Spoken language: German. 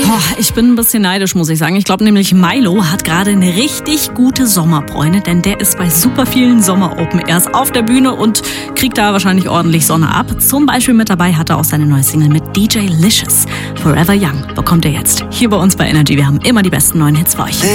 Ich bin ein bisschen neidisch, muss ich sagen. Ich glaube nämlich, Milo hat gerade eine richtig gute Sommerbräune, denn der ist bei super vielen Sommer-Open-Airs auf der Bühne und kriegt da wahrscheinlich ordentlich Sonne ab. Zum Beispiel mit dabei hat er auch seine neue Single mit DJ Licious. Forever Young bekommt er jetzt hier bei uns bei Energy. Wir haben immer die besten neuen Hits für euch.